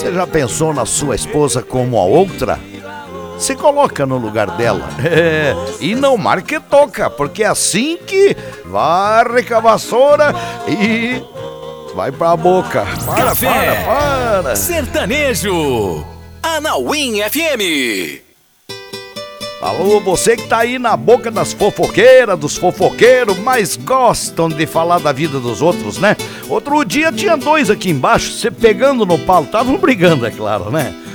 Você já pensou na sua esposa como a outra? Se coloca no lugar dela. E não marque toca, porque é assim que varre com a vassoura e vai pra boca. Para. Sertanejo. Anauim FM. Alô, você que tá aí na boca das fofoqueiras, dos fofoqueiros, mas gostam de falar da vida dos outros, né? Outro dia tinha dois aqui embaixo, você pegando no pau, estavam brigando, é claro, né?